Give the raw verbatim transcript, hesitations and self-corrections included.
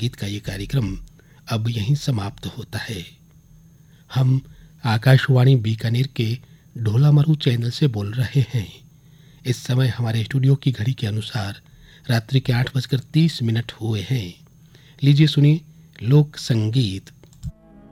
संगीत का ये कार्यक्रम अब यहीं समाप्त होता है। हम आकाशवाणी बीकानेर के ढोलामरू चैनल से बोल रहे हैं। इस समय हमारे स्टूडियो की घड़ी के अनुसार रात्रि के आठ बजकर तीस मिनट हुए हैं। लीजिए सुनिए लोक संगीत